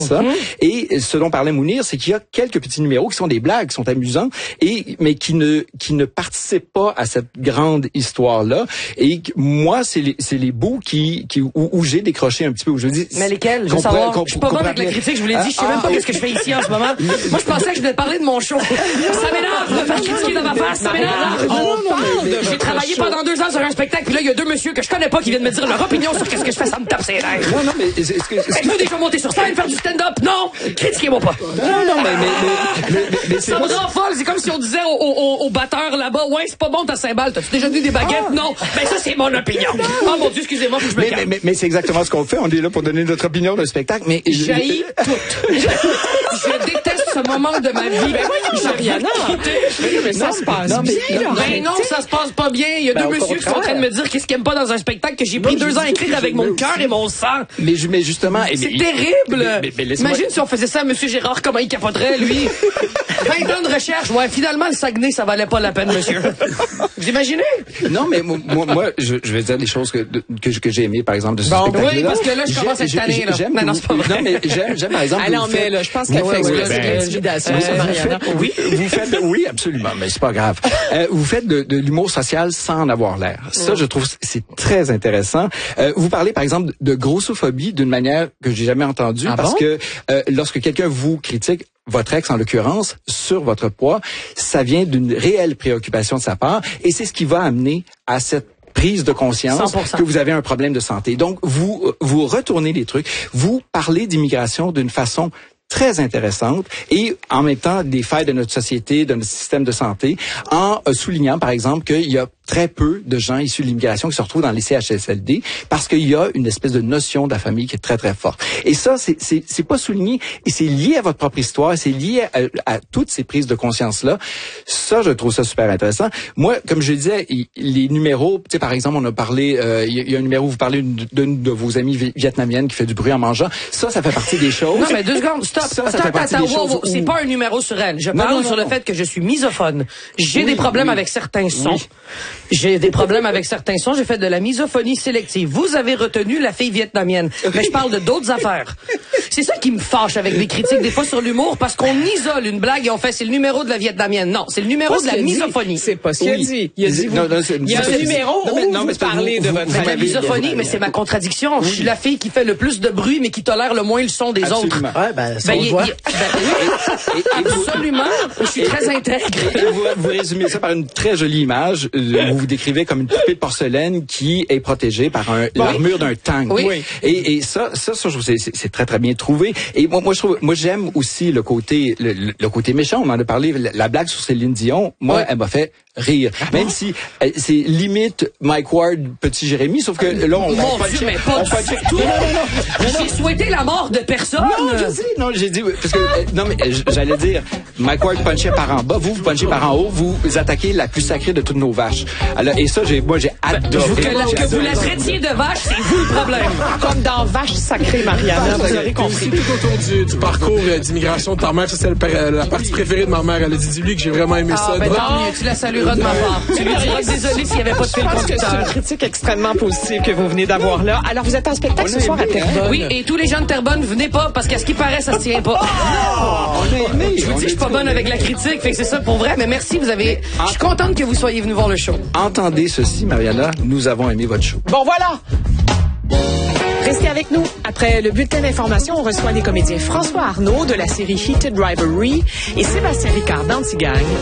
ça. Et ce dont parlait Mounir, c'est qu'il y a quelques petits numéros qui sont des blagues, qui sont amusants, mais qui ne participent pas à cette grande histoire-là. Et moi, c'est les bouts où j'ai décroché un petit peu, où je dis... Mais lesquels? Je veux savoir. Je suis pas bonne avec la critique, je vous l'ai dit, je sais même pas qu'est-ce que je fais ici en ce moment. Moi, je pensais que je devais parler de mon show. Ça m'énerve de faire critiquer dans ma face, ça m'énerve. J'ai travaillé pendant 2 ans sur un spectacle, puis là, il y a 2 messieurs que je connais pas qui viennent me dire leur opinion sur qu'est-ce que je fais, ça me tape ses nerfs. Non, mais... Êtes-vous déjà monté sur scène, faire du stand-up? Non! Critiquez-moi pas. Non, mais ça me rend folle. C'est comme si on disait au batteur là-bas, ouais, c'est pas bon ta cymbale. T'as-tu déjà vu des baguettes? Non. Ben ça, c'est mon opinion. Oh mon Dieu, excusez-moi, faut que je me calme. Mais c'est exactement ce qu'on fait. On est là pour donner notre opinion d'un spectacle, mais... J'haïs tout. Je déteste ce moment de ma vie. Ben oui, Mariana. Mais ça se passe bien. Ben non, ça se passe pas bien. Il y a 2 messieurs qui sont en train de me dire qu'est-ce qu'ils aiment pas dans un spectacle que j'ai pris 2 ans à écrire avec mon cœur et mon sang. Mais justement... C'est terrible. Imagine si on faisait ça à M. Gérard, comment il capoterait, lui. 20 ans de recherche. Ouais, finalement, le Saguenay, ça valait pas la peine, monsieur. Vous imaginez? Non, mais moi, je vais dire des choses que j'ai aimées, par exemple, de ce spectacle-là. Oui, parce que là, je commence cette année, là. Non, c'est pas vrai. Non, mais j'aime, par exemple... Alors, mais là, je pense qu'elle fait l'intimidation, Mariana. Oui, absolument, mais c'est pas grave. Vous faites de l'humour social sans en avoir l'air. Ça, je trouve, c'est très intéressant. Vous parlez, par exemple, de grossophobie d'une manière que j'ai jamais entendue, parce que lorsque quelqu'un vous critique, votre ex en l'occurrence, sur votre poids, ça vient d'une réelle préoccupation de sa part, et c'est ce qui va amener à cette prise de conscience 100%. que vous avez un problème de santé. Donc, vous retournez les trucs, vous parlez d'immigration d'une façon très intéressante et en même temps des failles de notre société, de notre système de santé, en soulignant par exemple qu'il y a très peu de gens issus de l'immigration qui se retrouvent dans les CHSLD parce qu'il y a une espèce de notion de la famille qui est très très forte. Et ça, c'est pas souligné et c'est lié à votre propre histoire, c'est lié à toutes ces prises de conscience-là. Ça, je trouve ça super intéressant. Moi, comme je disais, les numéros, tu sais, par exemple, on a parlé, il y a un numéro où vous parlez d'une de vos amies vietnamiennes qui fait du bruit en mangeant. Ça fait partie des choses. Non, mais 2 secondes, stop. Attends, c'est pas un numéro sur elle. Je parle sur le fait que je suis misophone. J'ai des problèmes avec certains sons. J'ai des problèmes avec certains sons. J'ai fait de la misophonie sélective. Vous avez retenu la fille vietnamienne. Mais je parle de d'autres affaires. C'est ça qui me fâche avec les critiques des fois sur l'humour, parce qu'on isole une blague et on fait c'est le numéro de la vietnamienne. Non, c'est le numéro de la misophonie. C'est pas ce qu'il a dit. Il a dit, il y a un numéro où vous parlez de votre la misophonie, mais c'est ma contradiction. Je suis la fille qui fait le plus de bruit, mais qui tolère le moins le son des autres. Absolument. Je suis très intègre. Vous résumez ça par une très jolie image. Vous vous décrivez comme une poupée de porcelaine qui est protégée par l'armure d'un tank. Oui. Et ça, je trouve c'est très très bien trouvé. Et moi j'aime aussi le côté méchant. On en a parlé. La blague sur Céline Dion, moi, elle m'a fait rire. Même si c'est limite Mike Ward, petit Jérémy, sauf que là on Mon Dieu, mais pas du tout. J'ai souhaité la mort de personne. Non, j'ai dit parce que non mais j'allais dire Mike Ward punchait par en bas, vous punchez par en haut, vous attaquez la plus sacrée de toutes nos vaches. Alors et ça j'ai adoré. Que vous la traitiez de vache, c'est vous le problème. Comme dans Vache sacrée, Mariana, vous avez compris. Tout autour du parcours d'immigration de ta mère, ça c'est la partie préférée de ma mère. Elle a dit dis-lui que j'ai vraiment aimé ça. Ben non, tu la salueras de ma part. Tu lui diras désolé s'il n'y avait pas de fil conducteur. C'est une critique extrêmement positive que vous venez d'avoir là. Alors vous êtes en spectacle ce soir à Terrebonne. Oui, et tous les gens de Terrebonne, venez pas parce qu'à ce qui paraît, ça se tient pas. Je vous dis que je suis pas bonne avec la critique, fait que c'est ça pour vrai, mais merci, je suis contente que vous soyez venu voir le show. Entendez ceci, Mariana, nous avons aimé votre show. Bon, voilà! Restez avec nous. Après le bulletin d'information, on reçoit les comédiens François Arnaud de la série Heated Rivalry et Sébastien Ricard d'Antigang.